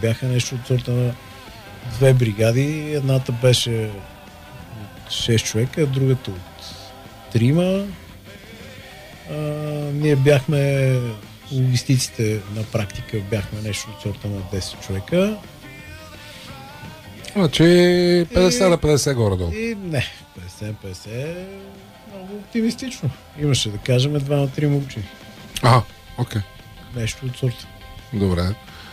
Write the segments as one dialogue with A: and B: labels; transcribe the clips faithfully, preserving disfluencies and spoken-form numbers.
A: Бяха нещо от сорта на две бригади. Едната беше от шест човека, другата от трима. А, ние бяхме логистиците на практика, бяхме нещо от сорта на десет човека.
B: Значи петдесет на петдесет горе-долу.
A: И не, петдесет на петдесет е много оптимистично. Имаше да кажем два-трима учени.
B: Ага, окей.
A: Нещо от сорта.
B: Добре.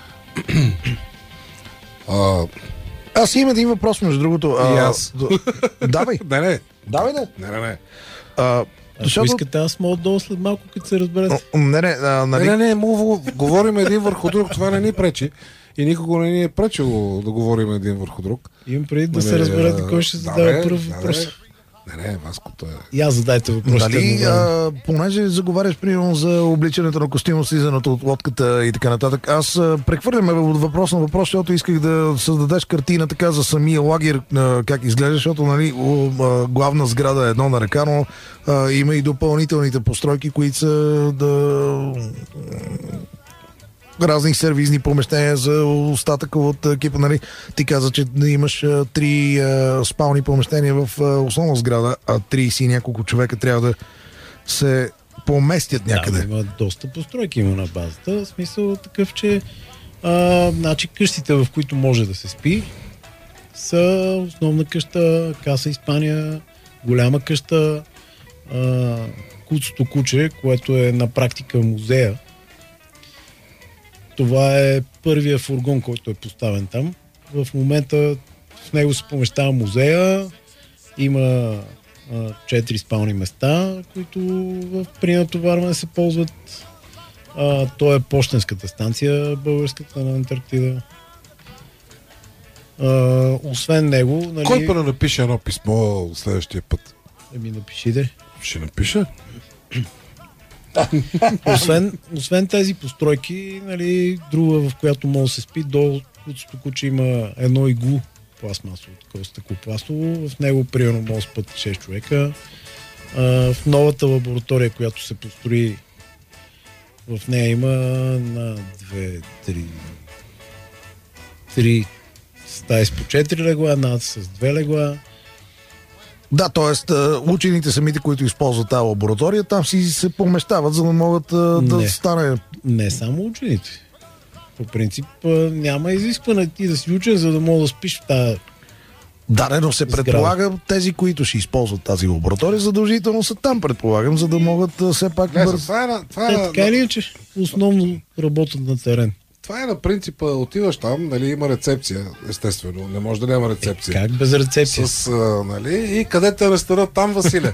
B: а,
C: Аз имам един въпрос, между другото.
B: И
C: А,
B: аз.
C: Давай.
B: не, не.
C: Давай, да.
B: Не, не, не.
C: А,
A: Ако
C: защото...
A: искате, аз мога долу след малко, като се разберете.
C: Не, не, а, нали...
B: Не, не, не, му говорим един върху друг, това не ни пречи. И никого не ни е пречило да говорим един върху друг.
A: Имам преди да
B: Не,
A: се разберете кой ще
B: да,
A: задава
B: бе,
A: първ
B: да,
A: въпрос.
B: бе. Не, не, Ваското е...
A: И аз задайте въпросите.
C: Нали, а, понеже заговаряш примерно за обличането на костюма, слизането от лодката и така нататък, аз а, прехвърлям от въпрос на въпрос, защото исках да създадеш картина така за самия лагер, а, как изглежда, защото нали, о, а, главна сграда е едно на ръка, но а, има и допълнителните постройки, които са да... разни сервизни помещения за остатъка от екипа. Нали? Ти каза, че имаш а, три а, спални помещения в а, основна сграда, а трийсет и няколко човека трябва да се поместят някъде.
A: Да, има доста постройки има на базата. В смисъл такъв, че а, значи къщите, в които може да се спи, са основна къща, Каса Испания, голяма къща, а, Куцото куче, което е на практика музея. Това е първия фургон, който е поставен там. В момента в него се помещава музея. Има четири спални места, които в при натоварване се ползват. А, то е пощенската станция, българската на Антарктида. А, освен него... Нали...
B: Кой първо напише едно писмо следващия път?
A: Еми, напишите.
B: Ще напиша?
A: Освен, освен тези постройки, нали, друга, в която може да се спи, до Куцото куче има едно иглу пластмасово, такова стъклопластово. В него примерно може да спят шест човека. А, в новата лаборатория, която се построи, в нея има на две, три, три стаи с по четири легла, над с две легла.
C: Да, т.е. учените самите, които използват тази лаборатория, там си се помещават, за да могат а, да
A: Не.
C: стане...
A: Не само учените. По принцип а, няма изискване ти да си учен, за да мога да спиш в тази...
C: Да, не, но се
A: Сграда.
C: предполага тези, които ще използват тази лаборатория, задължително са там, предполагам, за да могат а, все пак...
B: Не,
C: бърз...
B: това е, на, това,
A: Те
B: е,
A: така или иначе основно работят на терен.
B: това е на принципа, отиваш там, нали, има рецепция, естествено, не може да няма рецепция.
A: Как без рецепция?
B: С, а, нали, и къде те ресторат там, Василе?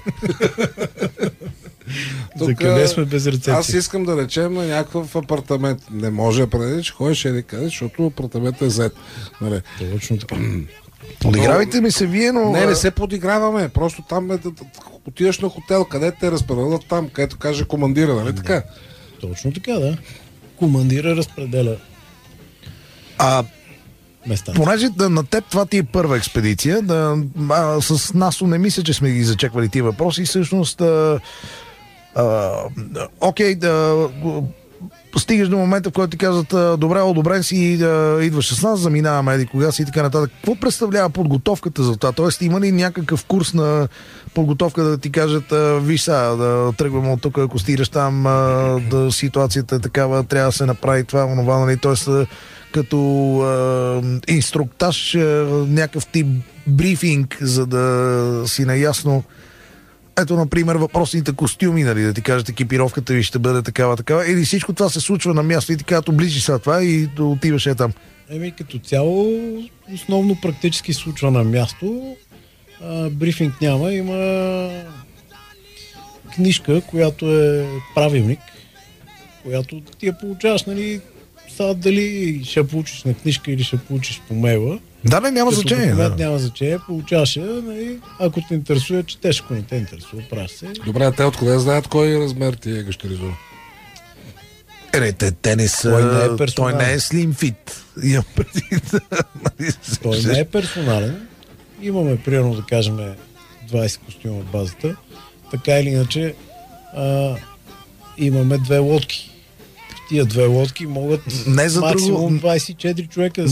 A: За къде сме без рецепция?
B: Аз искам да речем на някакъв апартамент. Не може да преди, че ходиш еди къде, защото апартаментът е зет. Нали.
A: Точно така.
C: Подигравайте ми се вие, но...
B: Не, не се подиграваме. Просто там е, да- да- отиваш на хотел, къде те разпределят там, където каже командира, нали така?
A: Точно така, да. Командира разпределя
C: А,
A: местата.
C: понеже да, на теб това ти е първа експедиция, да, а, с Насо не мисля, че сме ги зачеквали тия въпроси. Всъщност, а, а, окей, да, стигаш до момента, в който ти казват, а, добре, одобрен си, да, идваш с нас, заминаваме, еди кога си и така нататък. Какво представлява подготовката за това? Тоест, има ли някакъв курс на подготовка да ти кажат, а, виж сега, да тръгваме от тук, ако стигаш там, а, да ситуацията е такава, трябва да се направи това, онова, нали? Тоест, а, като а, инструктаж, а, някакъв тип брифинг, за да си наясно. Ето, например, въпросните костюми, нали, да ти кажат, екипировката ви ще бъде такава, такава. Или всичко това се случва на място и ти казват, оближи сега това и да отиваш е там.
A: Еми, като цяло, основно практически се случва на място. А, брифинг няма, има книжка, която е правилник, която ти я получаваш, нали, сега дали ще я получиш на книжка или ще я получиш по мейла.
C: Да, не, няма
A: Като
C: значение.
A: документ
C: Да.
A: няма значение, получаваш я, нали, ако те интересува, четеш, ако не те интересува, праш се.
B: Добре, те откъде знаят кой размер ти е гащеризур?
C: Е, не, те, те не са...
A: Той не е
C: той
A: персонален.
C: не е slim fit. Имам предвид. Нали,
A: Той не е персонален. Имаме, примерно, да кажем, двайсет костюма в базата. Така или иначе, а, имаме две лодки. В тия две лодки могат
C: Не за
A: максимум
C: друго-
A: двайсет и четири човека да